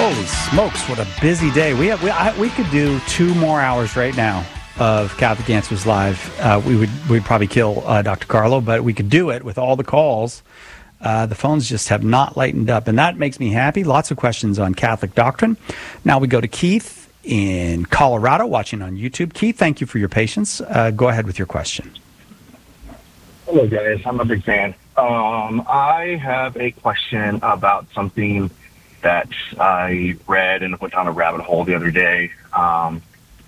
Holy smokes, what a busy day. We could do 2 more hours right now of Catholic Answers Live. We'd probably kill Dr. Carlo, but we could do it with all the calls. The phones just have not lightened up, and that makes me happy. Lots of questions on Catholic doctrine. Now we go to Keith in Colorado, watching on YouTube. Keith, thank you for your patience. Go ahead with your question. Hello, guys. I'm a big fan. I have a question about something that I read and went down a rabbit hole the other day. I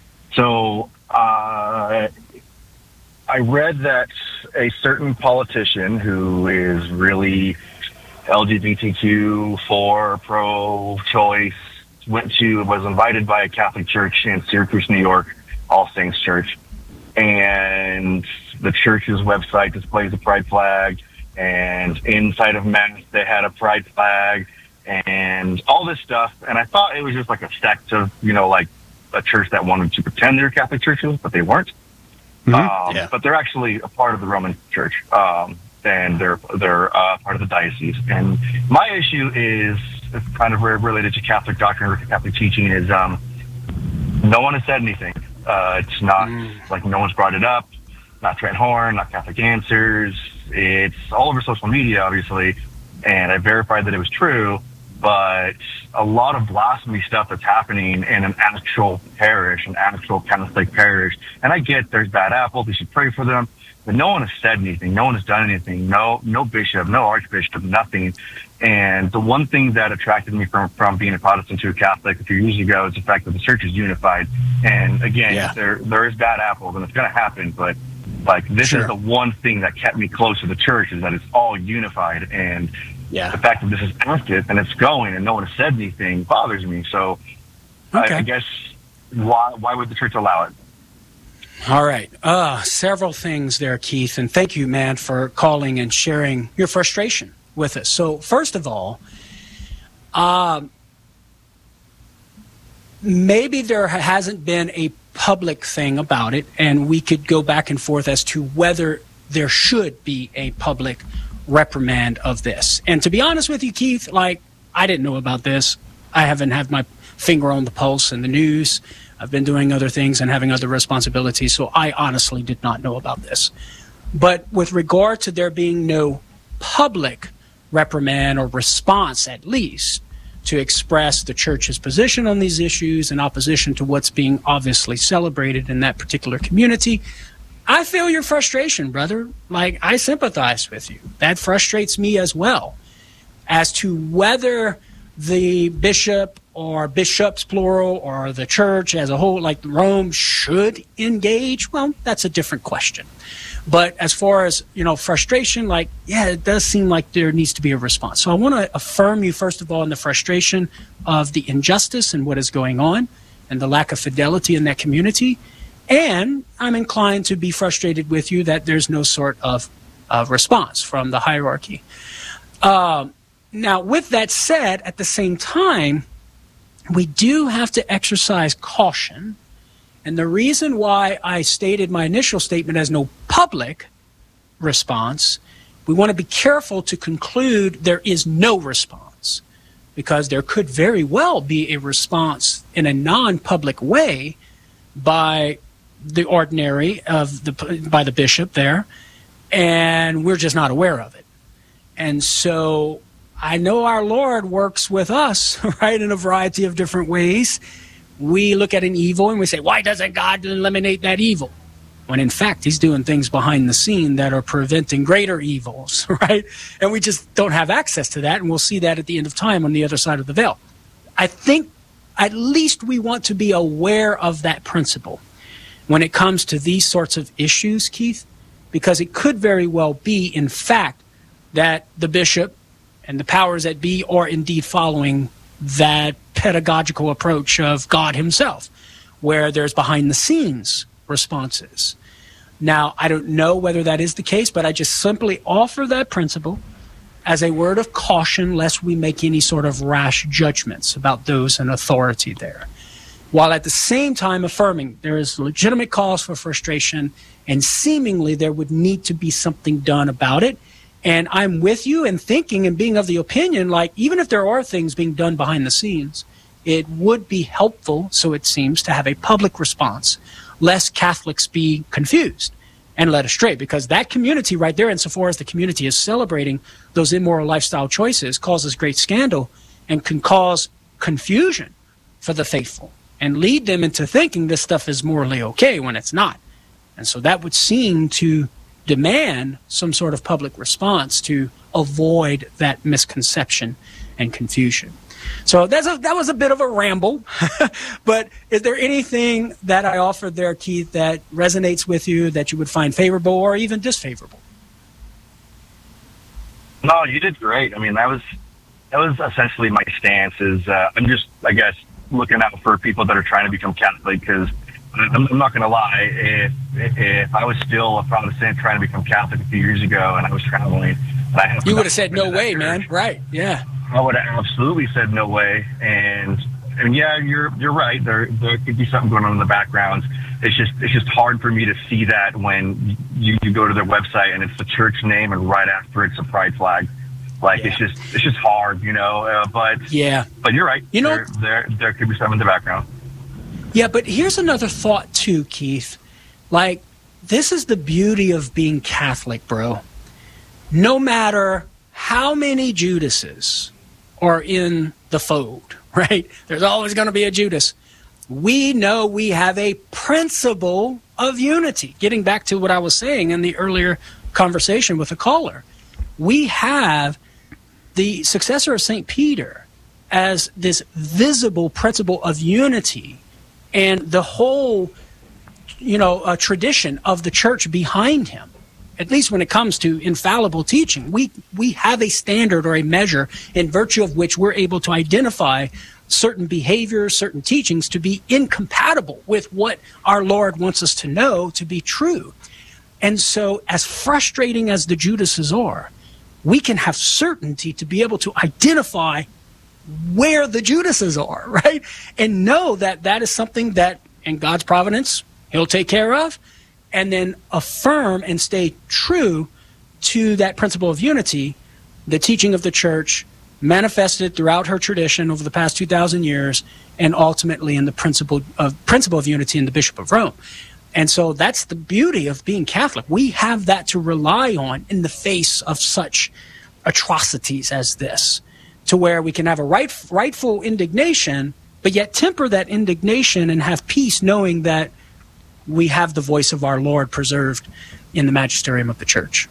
read that a certain politician who is really LGBTQ for pro-choice was invited by a Catholic church in Syracuse, New York, All Saints Church, and the church's website displays a pride flag, and inside of men they had a pride flag and all this stuff. And I thought it was just like a sect of, like a church that wanted to pretend they're Catholic churches, but they weren't. But they're actually a part of the Roman Church, and they're part of the diocese. And my issue is kind of related to Catholic doctrine or Catholic teaching is no one has said anything. It's not like no one's brought it up. Not Trent Horn, not Catholic Answers. It's all over social media, obviously, and I verified that it was true. But a lot of blasphemy stuff that's happening in an actual parish, an actual Catholic parish. And I get there's bad apples, we should pray for them, but no one has said anything, no one has done anything, no bishop, no archbishop, nothing. And the one thing that attracted me from being a Protestant to a Catholic a few years ago is the fact that the church is unified. And again, there is bad apples, and it's going to happen, but like this is the one thing that kept me close to the church, is that it's all unified. And the fact that this is active and it's going and no one has said anything bothers me. So I guess why would the church allow it? All right. Several things there, Keith. And thank you, man, for calling and sharing your frustration with us. So first of all, maybe there hasn't been a public thing about it, and we could go back and forth as to whether there should be a public reprimand of this. And to be honest with you, Keith, I didn't know about this. I haven't had my finger on the pulse in the news. I've been doing other things and having other responsibilities, so I honestly did not know about this. But with regard to there being no public reprimand or response, at least, to express the church's position on these issues in opposition to what's being obviously celebrated in that particular community, I feel your frustration, brother. I sympathize with you. That frustrates me as well. As to whether the bishop or bishops, plural, or the church as a whole, like Rome, should engage, well, that's a different question. But as far as, frustration, it does seem like there needs to be a response. So I want to affirm you, first of all, in the frustration of the injustice and what is going on and the lack of fidelity in that community. And I'm inclined to be frustrated with you that there's no sort of response from the hierarchy. Now, with that said, at the same time, we do have to exercise caution. And the reason why I stated my initial statement as no public response, we want to be careful to conclude there is no response, because there could very well be a response in a non-public way by the ordinary by the bishop there, and we're just not aware of it. And so I know our Lord works with us, right, in a variety of different ways. We look at an evil and we say, why doesn't God eliminate that evil? When in fact, he's doing things behind the scene that are preventing greater evils, right? And we just don't have access to that, and we'll see that at the end of time on the other side of the veil. I think at least we want to be aware of that principle when it comes to these sorts of issues, Keith, because it could very well be, in fact, that the bishop and the powers that be are indeed following that pedagogical approach of God himself, where there's behind-the-scenes responses. Now, I don't know whether that is the case, but I just simply offer that principle as a word of caution, lest we make any sort of rash judgments about those in authority there, while at the same time affirming there is legitimate cause for frustration, and seemingly there would need to be something done about it. And I'm with you in thinking and being of the opinion, even if there are things being done behind the scenes, it would be helpful, so it seems, to have a public response, lest Catholics be confused and led astray, because that community right there, insofar as the community is celebrating those immoral lifestyle choices, causes great scandal and can cause confusion for the faithful and lead them into thinking this stuff is morally okay when it's not. And so that would seem to demand some sort of public response to avoid that misconception and confusion. So that was a bit of a ramble, but is there anything that I offered there, Keith, that resonates with you, that you would find favorable or even disfavorable? No, you did great. I mean, that was essentially my stance. Is I'm just, I guess, looking out for people that are trying to become Catholic, because I'm not going to lie. If I was still a Protestant trying to become Catholic a few years ago, and I was traveling, and I you would have said no way, man. Right? Yeah. I would have absolutely said no way. And yeah, you're right. There could be something going on in the background. It's just hard for me to see that when you go to their website and it's the church name and right after it's a pride flag. Like, yeah. It's just hard, but yeah, but you're right. There could be something in the background. Yeah, but here's another thought too, Keith. Like, this is the beauty of being Catholic, bro. No matter how many Judases are in the fold, right? There's always going to be a Judas. We know we have a principle of unity. Getting back to what I was saying in the earlier conversation with the caller, we have the successor of St. Peter as this visible principle of unity, and the whole, tradition of the church behind him. At least when it comes to infallible teaching, we have a standard or a measure in virtue of which we're able to identify certain behaviors, certain teachings to be incompatible with what our Lord wants us to know to be true. And so, as frustrating as the Judases are, we can have certainty to be able to identify where the Judases are, right? And know that that is something that, in God's providence, he'll take care of, and then affirm and stay true to that principle of unity, the teaching of the church, manifested throughout her tradition over the past 2,000 years, and ultimately in the principle of unity in the Bishop of Rome. And so that's the beauty of being Catholic. We have that to rely on in the face of such atrocities as this, to where we can have a rightful indignation, but yet temper that indignation and have peace, knowing that we have the voice of our Lord preserved in the magisterium of the church.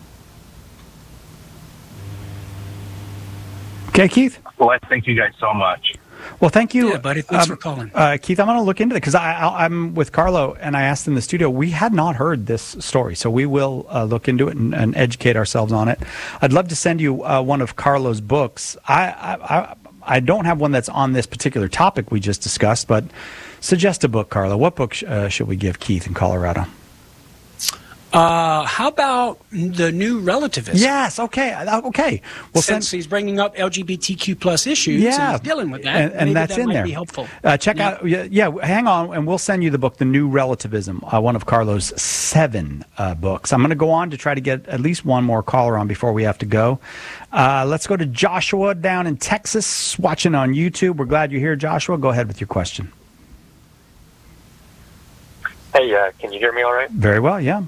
Okay, Keith? Well, I thank you guys so much. Well, thank you. Yeah, buddy. Thanks for calling. Keith, I'm going to look into it, because I'm with Carlo, and I asked in the studio. We had not heard this story, so we will look into it and educate ourselves on it. I'd love to send you one of Carlo's books. I don't have one that's on this particular topic we just discussed, but suggest a book, Carlo. What book should we give Keith in Colorado? How about The New Relativism? Yes, okay. Well, since he's bringing up LGBTQ plus issues, yeah, and he's dealing with that, and that's in there. Be helpful. Check out. Yeah, hang on, and we'll send you the book, The New Relativism, one of Carlo's 7 books. I'm going to go on to try to get at least one more caller on before we have to go. Let's go to Joshua down in Texas, watching on YouTube. We're glad you're here, Joshua. Go ahead with your question. Hey, can you hear me all right? Very well, yeah.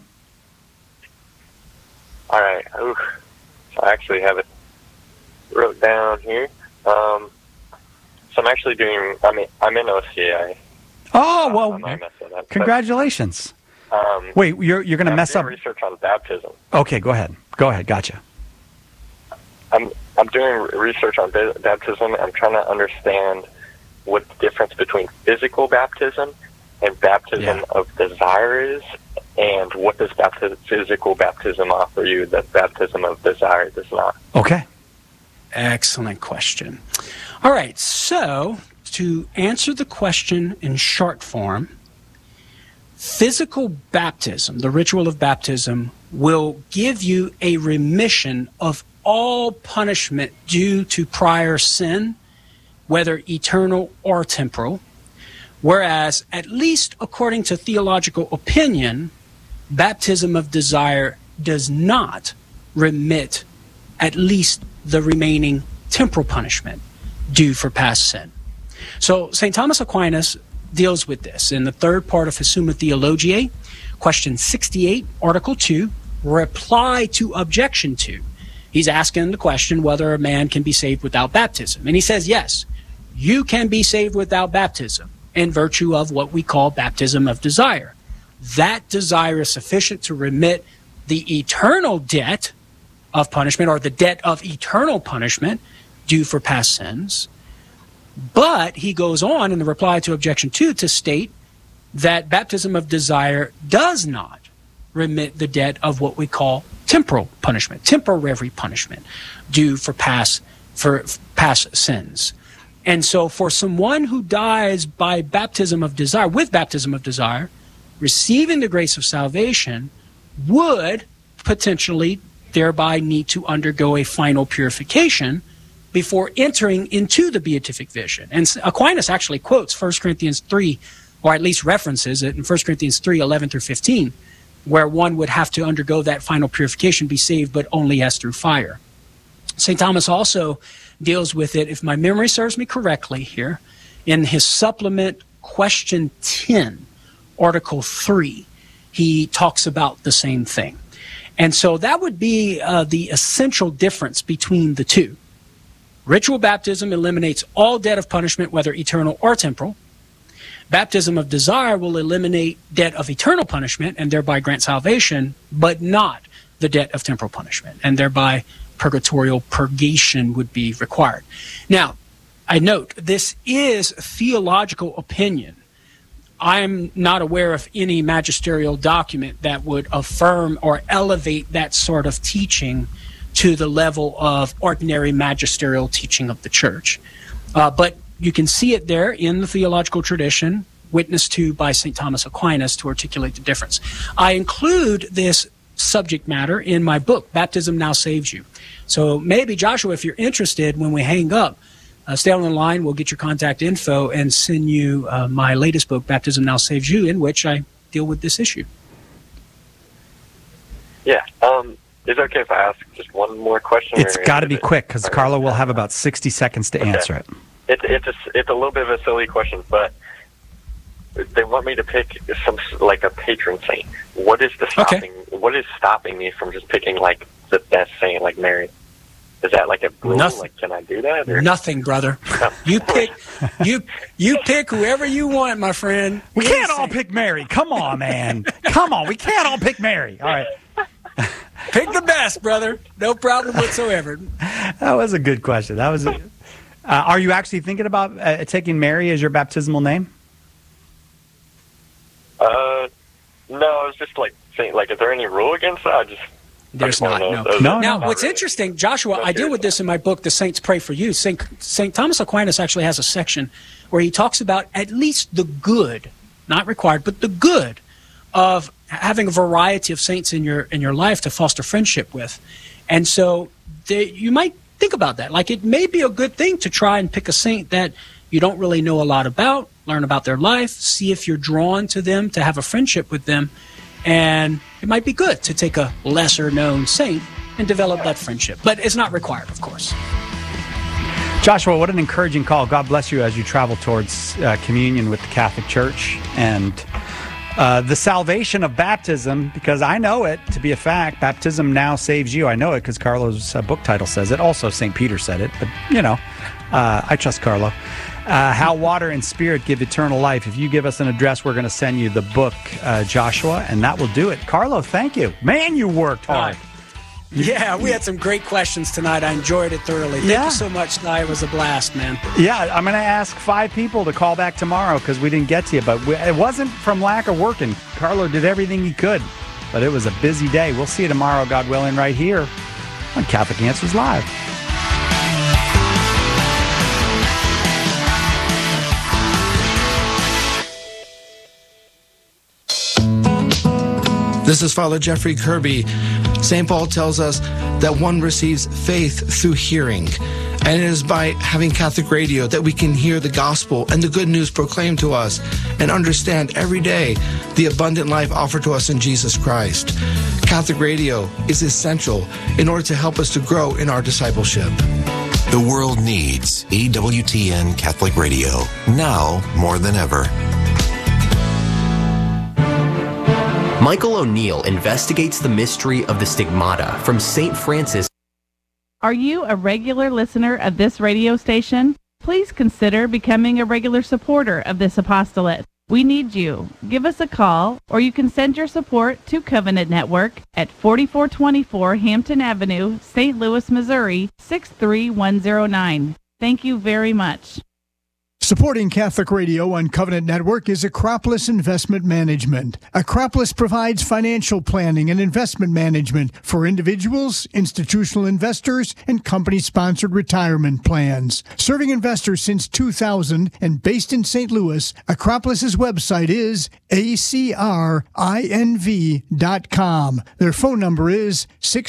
All right. Ooh. I actually have it wrote down here. So I'm actually doing, I'm in OCA. Oh, well, congratulations. Wait, you're going to mess up? Research on baptism. Okay, go ahead. Gotcha. I'm doing research on baptism. I'm trying to understand what the difference between physical baptism and baptism of desire is, and what does physical baptism offer you that baptism of desire does not? Okay. Excellent question. All right, so to answer the question in short form, physical baptism, the ritual of baptism, will give you a remission of all punishment due to prior sin, whether eternal or temporal. Whereas, at least according to theological opinion, baptism of desire does not remit at least the remaining temporal punishment due for past sin. So St. Thomas Aquinas deals with this in the third part of his Summa Theologiae, question 68, article 2, reply to objection 2. He's asking the question whether a man can be saved without baptism. And he says, yes, you can be saved without baptism in virtue of what we call baptism of desire. That desire is sufficient to remit the eternal debt of punishment, or the debt of eternal punishment due for past sins. But he goes on in the reply to objection 2 to state that baptism of desire does not remit the debt of what we call temporal punishment, temporary punishment due for past sins. And so for someone who dies by baptism of desire, with baptism of desire, receiving the grace of salvation would potentially thereby need to undergo a final purification before entering into the beatific vision. And Aquinas actually quotes 1 Corinthians 3, or at least references it in 1 Corinthians 3, 11 through 15, where one would have to undergo that final purification, be saved, but only as through fire. St. Thomas also deals with it, if my memory serves me correctly here, in his supplement question 10, article 3, he talks about the same thing. And so that would be the essential difference between the two. Ritual baptism eliminates all debt of punishment, whether eternal or temporal. Baptism of desire will eliminate debt of eternal punishment and thereby grant salvation, but not the debt of temporal punishment, and thereby purgatorial purgation would be required. Now, I note this is theological opinion. I'm not aware of any magisterial document that would affirm or elevate that sort of teaching to the level of ordinary magisterial teaching of the church. But you can see it there in the theological tradition, witnessed to by St. Thomas Aquinas, to articulate the difference. I include this subject matter in my book, Baptism Now Saves You. So maybe, Joshua, if you're interested, when we hang up, stay on the line, we'll get your contact info and send you my latest book, Baptism Now Saves You, in which I deal with this issue. Yeah. Is it okay if I ask just one more question? It's got to be quick, because Carlo will have about 60 seconds to answer it. It's a little bit of a silly question, but they want me to pick like a patron saint. What is What is stopping me from just picking like the best saint, like Mary? Is that like a rule? Nothing. Like, can I do that? Or? Nothing, brother. You pick. You pick whoever you want, my friend. We can't all pick Mary. Come on, man. Come on. We can't all pick Mary. All right. Pick the best, brother. No problem whatsoever. That was a good question. That was. Are you actually thinking about taking Mary as your baptismal name? No, it's just like saying, like, is there any rule against that? There's not. No. Now, what's interesting, Joshua, I deal with this in my book, The Saints Pray for You. St. Thomas Aquinas actually has a section where he talks about at least the good, not required, but the good of having a variety of saints in your life to foster friendship with. And so you might think about that. Like, it may be a good thing to try and pick a saint that you don't really know a lot about, learn about their life, see if you're drawn to them, to have a friendship with them. And it might be good to take a lesser-known saint and develop that friendship. But it's not required, of course. Joshua, what an encouraging call. God bless you as you travel towards communion with the Catholic Church and the salvation of baptism, because I know it to be a fact. Baptism now saves you. I know it because Carlo's book title says it. Also, St. Peter said it. But, I trust Carlo. How Water and Spirit Give Eternal Life. If you give us an address, we're going to send you the book, Joshua, and that will do it. Carlo, thank you. Man, you worked hard. Yeah, we had some great questions tonight. I enjoyed it thoroughly. Thank you so much, Ty. It was a blast, man. Yeah, I'm going to ask 5 people to call back tomorrow because we didn't get to you, but it wasn't from lack of working. Carlo did everything he could, but it was a busy day. We'll see you tomorrow, God willing, right here on Catholic Answers Live. This is Father Jeffrey Kirby. St. Paul tells us that one receives faith through hearing. And it is by having Catholic radio that we can hear the gospel and the good news proclaimed to us and understand every day the abundant life offered to us in Jesus Christ. Catholic radio is essential in order to help us to grow in our discipleship. The world needs EWTN Catholic Radio, now more than ever. Michael O'Neill investigates the mystery of the stigmata from St. Francis. Are you a regular listener of this radio station? Please consider becoming a regular supporter of this apostolate. We need you. Give us a call, or you can send your support to Covenant Network at 4424 Hampton Avenue, St. Louis, Missouri, 63109. Thank you very much. Supporting Catholic Radio on Covenant Network is Acropolis Investment Management. Acropolis provides financial planning and investment management for individuals, institutional investors, and company-sponsored retirement plans. Serving investors since 2000 and based in St. Louis, Acropolis's website is acrinv.com. Their phone number is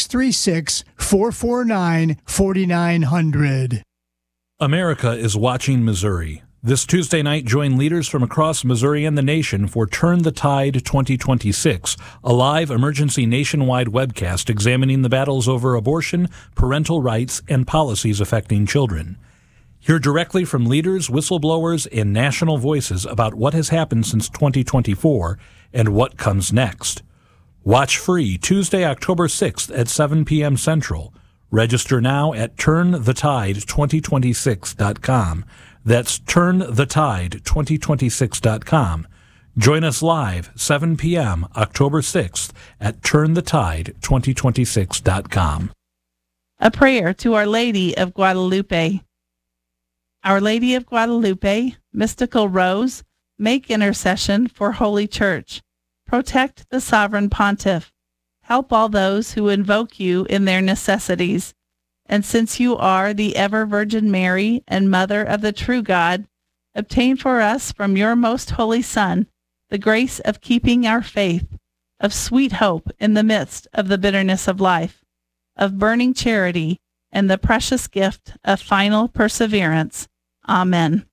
636-449-4900. America is watching Missouri. This Tuesday night, join leaders from across Missouri and the nation for Turn the Tide 2026, a live emergency nationwide webcast examining the battles over abortion, parental rights, and policies affecting children. Hear directly from leaders, whistleblowers, and national voices about what has happened since 2024 and what comes next. Watch free Tuesday, October 6th at 7 p.m. Central. Register now at turnthetide2026.com. That's turnthetide2026.com. Join us live 7 p.m. October 6th at turnthetide2026.com. A prayer to Our Lady of Guadalupe. Our Lady of Guadalupe, mystical rose, make intercession for Holy Church. Protect the sovereign pontiff. Help all those who invoke you in their necessities. And since you are the ever-Virgin Mary and Mother of the true God, obtain for us from your most holy Son the grace of keeping our faith, of sweet hope in the midst of the bitterness of life, of burning charity, and the precious gift of final perseverance. Amen.